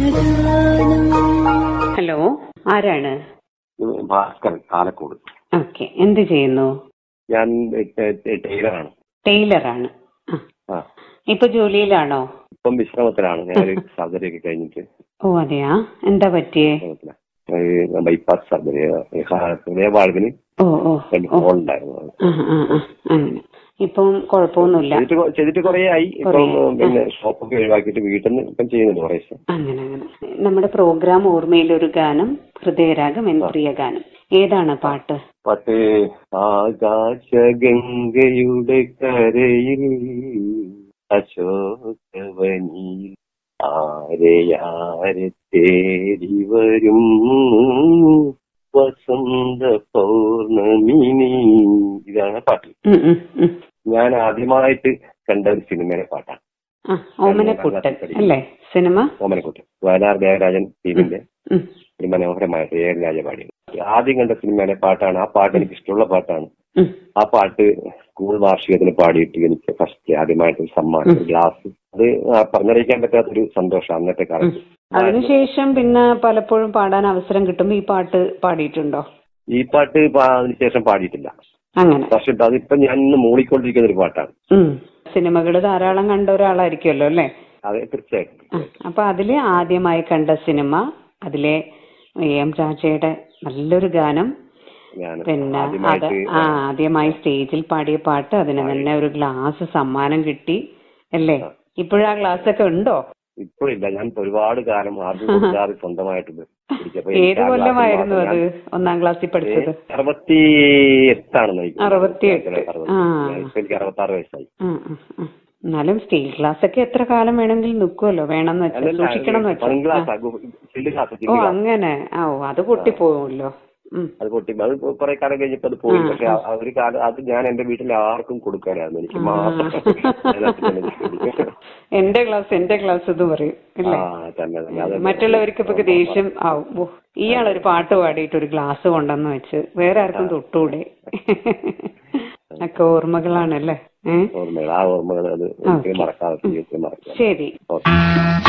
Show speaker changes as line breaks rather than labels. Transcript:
Hello, ആരാണ്?
Bhaskaran, Alakode.
Okay, എന്ത് ചെയ്യുന്നു?
ഞാൻ ടൈലറാണ്.
ടൈലറാണ്. ഇപ്പൊ ജോലിയിലാണോ?
ഇപ്പം വിശ്രമത്തിലാണ്. ഞാനൊരു സർജറി ഒക്കെ കഴിഞ്ഞിട്ട്.
ഓ അതെയാ, എന്താ പറ്റിയേ?
Bypass surgery. ഹൃദയവാൾവിന് ഹോൾ ഉണ്ടായിരുന്നു.
അങ്ങനെ ഇപ്പം കുഴപ്പമൊന്നുമില്ല.
ചെയ്തിട്ട് കുറേ ആയി. ഇപ്പം പിന്നെ ഷോപ്പൊക്കെ ഒഴിവാക്കിയിട്ട് വീട്ടിൽ നിന്ന് ഇപ്പം ചെയ്യുന്നുണ്ട് കുറേ. അങ്ങനെ
നമ്മുടെ പ്രോഗ്രാം ഓർമ്മയിലൊരു ഗാനം, ഹൃദയരാഗം എൻ പ്രിയ ഗാനം. ഏതാണ് പാട്ട്?
ആകാശഗംഗയുടെ കരയിൽ അശോകവനിയിൽ ആരെയാരെ തേടി വരും വസന്ത പൗർണമിനി. ഇതാണ് പാട്ട്. ഞാൻ ആദ്യമായിട്ട് കണ്ട ഒരു സിനിമയിലെ പാട്ടാണ്.
ഓമനക്കുട്ടൻ അല്ലേ സിനിമ?
ഓമനക്കുട്ടൻ, വയലാർ ദേവരാജൻ ടീമിന്റെ ഒരു മനോഹരമായിട്ട് എ രാജപാടി ആദ്യം കണ്ട സിനിമയിലെ പാട്ടാണ്. ആ പാട്ട് എനിക്ക് ഇഷ്ടമുള്ള പാട്ടാണ്. ആ പാട്ട് സ്കൂൾ വാർഷികത്തിന് പാടിയിട്ട് എനിക്ക് ഫസ്റ്റ് ആദ്യമായിട്ട് സമ്മാനം ഗ്ലാസ്. അത് പറഞ്ഞറിയിക്കാൻ പറ്റാത്തൊരു സന്തോഷം അന്നത്തെ കാലത്ത്.
അതിനുശേഷം പിന്നെ പലപ്പോഴും പാടാൻ അവസരം കിട്ടുമ്പോ ഈ പാട്ട് പാടിയിട്ടുണ്ടോ?
ഈ പാട്ട് അതിനുശേഷം പാടിയിട്ടില്ല.
അങ്ങനെ.
പക്ഷെ അതിപ്പോ ഞാൻ ഇന്ന് മൂളിക്കൊണ്ടിരിക്കുന്ന ഒരു പാട്ടാണ്.
സിനിമകള് ധാരാളം കണ്ട ഒരാളായിരിക്കുമല്ലോ അല്ലേ?
അതെ, തീർച്ചയായിട്ടും.
അപ്പൊ അതില് ആദ്യമായി കണ്ട സിനിമ, അതിലെ എം രാജയുടെ നല്ലൊരു ഗാനം, പിന്നെ അത് ആദ്യമായി സ്റ്റേജിൽ പാടിയ പാട്ട്, അതിന് തന്നെ ഒരു ഗ്ലാസ് സമ്മാനം കിട്ടി അല്ലേ? ഇപ്പോഴാ ഗ്ലാസ് ഒക്കെ ഉണ്ടോ?
ഇപ്പോഴില്ല. ഞാൻ ഒരുപാട് കാലം ആദ്യം സ്വന്തമായിട്ടുണ്ട്.
ഏത് കൊല്ലമായിരുന്നു അത് ഒന്നാം ക്ലാസ്സിൽ പഠിച്ചത്?
68
എനിക്ക്
66 വയസ്സായി.
എന്നാലും സ്റ്റീൽ ഗ്ലാസ് ഒക്കെ എത്ര കാലം വേണമെങ്കിലും നിൽക്കുമല്ലോ. വേണമെന്ന് വെച്ചാൽ സൂക്ഷിക്കണം എന്ന് വെച്ചാൽ. ഓ അങ്ങനെ. അത് പൊട്ടിപ്പോകുമല്ലോ.
അത് പൊട്ടി. അത് കുറെ കാലം കഴിഞ്ഞപ്പോ അത് പോയി. പക്ഷെ ഒരു കാലം അത് ഞാൻ എന്റെ വീട്ടിൽ ആർക്കും കൊടുക്കാനായിരുന്നു. എനിക്ക് മാത്രം
എന്റെ ഗ്ലാസ് എന്ന് പറയും അല്ലേ? മറ്റുള്ളവർക്ക് ഇപ്പൊ ദേഷ്യം ആവും. ഇയാളൊരു പാട്ട് പാടിയിട്ട് ഒരു ഗ്ലാസ് കൊണ്ടെന്ന് വെച്ച് വേറെ ആർക്കും തൊട്ടൂടെ? ഒക്കെ ഓർമ്മകളാണല്ലേ.
ഓർമ്മകൾ. ആ ഓർമ്മകൾ അത് മറക്കാതെ.
ശരി.